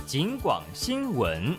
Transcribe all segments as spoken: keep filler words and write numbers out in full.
警广新闻。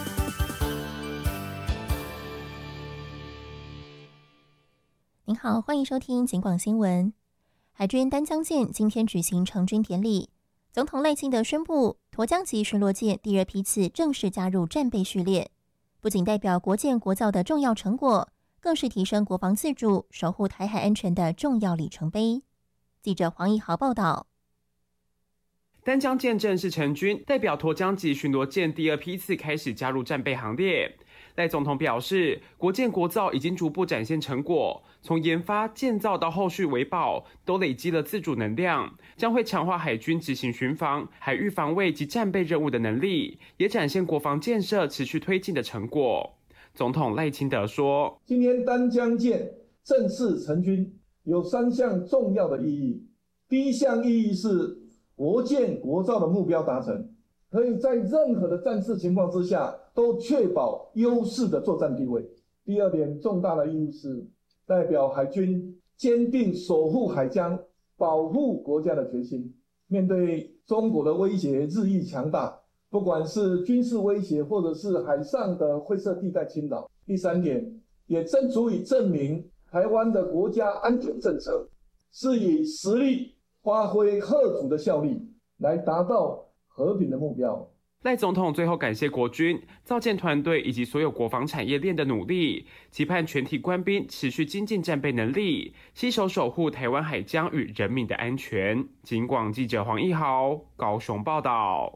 您好，欢迎收听警广新闻。海军丹江舰今天举行成军典礼，总统赖清德宣布，沱江级巡逻舰第二批次正式加入战备序列，不仅代表国建国造的重要成果，更是提升国防自主、守护台海安全的重要里程碑。记者黄义豪报道。 丹江舰正式成军，代表沱江级巡逻舰第二批次开始加入战备行列。赖总统表示，国建国造已经逐步展现成果，从研发、建造到后续维保，都累积了自主能量，将会强化海军执行巡防、海域防卫及战备任务的能力，也展现国防建设持续推进的成果。总统赖清德说， 今天丹江舰正式成军，有三项重要的意义。第一项意义是国建国造的目标达成，可以在任何的战事情况之下都确保优势的作战地位。第二点重大的意义是代表海军坚定守护海疆、保护国家的决心。面对中国的威胁日益强大，不管是军事威胁或者是海上的灰色地带侵扰。第三点也正足以证明台湾的国家安全政策是以实力发挥嚇阻的效力，来达到和平的目标。 赖总统最后感谢国军、造舰团队以及所有国防产业链的努力，期盼全体官兵持续精进战备能力，携手守护台湾海疆与人民的安全。警广记者黄义豪高雄报道。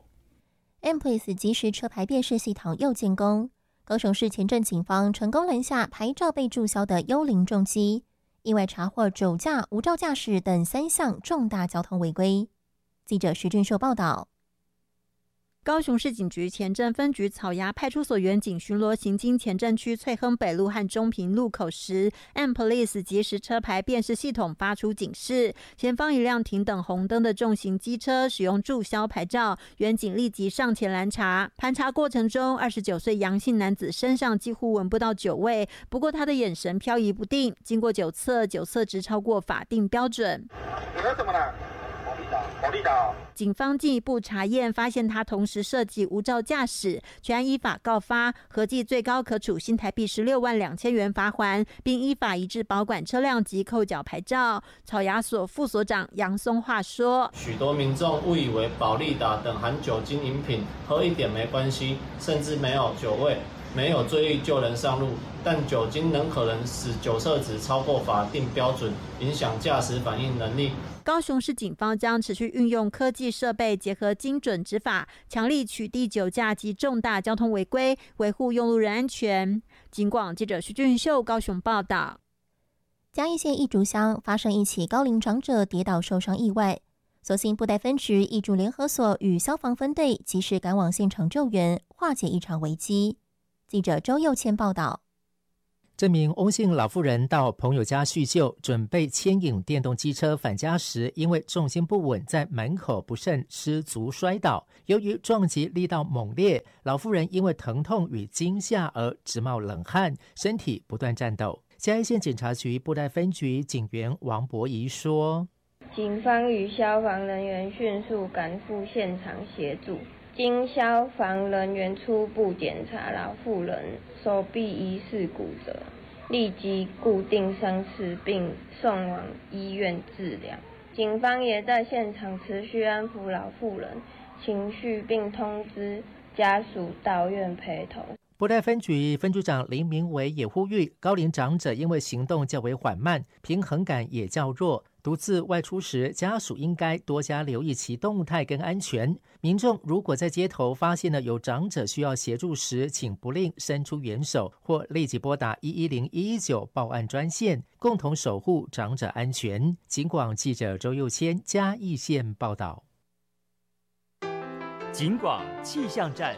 M P L S 即时车牌辨识系统又建功，高雄市前镇警方成功拦下牌照被注销的幽灵重机，意外查获酒驾、无照驾驶等三项重大交通违规。记者徐俊秀报道。 高雄市警局前镇分局草衙派出所员警巡逻行经前镇区翠亨北路和中平路口时 ，M P L S 即时车牌辨识系统发出警示，前方一辆停等红灯的重型机车使用注销牌照，员警立即上前拦查。盘查过程中，二十九岁杨姓男子身上几乎闻不到酒味，不过他的眼神飘移不定，经过酒测，酒测值超过法定标准。 你喝什么了？保利达。 警方进一步查验，发现他同时涉及无照驾驶，全依法告发，合计最高可处新台币十六万两千元罚锾，并依法移至保管车辆及扣缴牌照。草衙所副所长杨松化说：“ 许多民众误以为保利达等含酒精饮品喝一点没关系，甚至没有酒味，没有醉意就能上路，但酒精能可能使酒测值超过法定标准，影响驾驶反应能力。” 高雄市警方将持续运用科技设备，结合精准执法，强力取缔酒驾及重大交通违规，维护用路人安全。警广记者徐俊秀高雄报道。 嘉义县义竹乡发生一起高龄长者跌倒受伤意外，所幸布袋分局义竹联合所与消防分队及时赶往现场救援，化解一场危机。记者周佑谦报道。 这名翁姓老妇人到朋友家叙旧，准备牵引电动机车返家时，因为重心不稳，在门口不慎失足摔倒。由于撞击力道猛烈，老妇人因为疼痛与惊吓而直冒冷汗，身体不断颤抖。嘉义县警察局布袋分局警员王博仪说：“ 警方与消防人员迅速赶赴现场协助。经消防人员初步检查，老妇人手臂疑似骨折，立即固定伤势并送往医院治疗。警方也在现场持续安抚老妇人情绪，并通知家属到院陪同。” 布袋分局分局长林明伟也呼吁，高龄长者因为行动较为缓慢，平衡感也较弱，独自外出时，家属应该多加留意其动态跟安全。民众如果在街头发现了有长者需要协助时，请不吝伸出援手，或立即拨打一一零一一九报案专线，共同守护长者安全。警广记者周佑谦嘉义县报道。 警广气象站。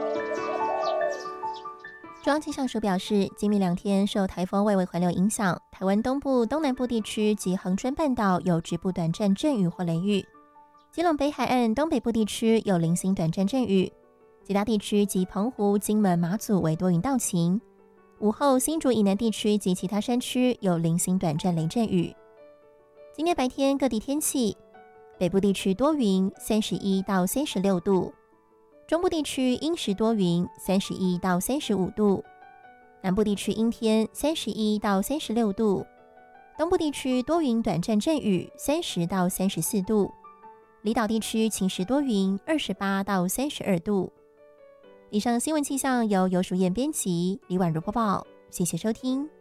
中央气象署表示，今明两天受台风外围环流影响，台湾东部、东南部地区及恒春半岛有局部短暂阵雨或雷雨，基隆北海岸东北部地区有零星短暂阵雨，其他地区及澎湖、金门、马祖为多云到晴。午后新竹以南地区及其他山区有零星短暂雷阵雨。今天白天各地天气，北部地区多云，三十一到三十六度。 中部地区阴时多云，三十一到三十五度；南部地区阴天，三十一到三十六度；东部地区多云短暂阵雨，三十到三十四度；离岛地区晴时多云，二十八到三十二度。以上新闻气象由游淑燕编辑，李婉如播报，谢谢收听。